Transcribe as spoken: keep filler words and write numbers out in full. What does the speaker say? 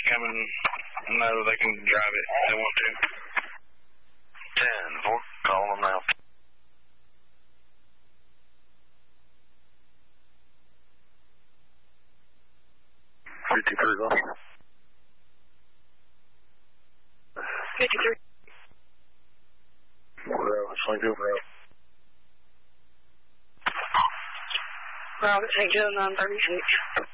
come and know they can drive it if they want to. ten four, call them now. fifty-three, lost. fifty-three. Bravo, Saint Joe, Bravo. Bravo, Saint Joe, nine thirty-six.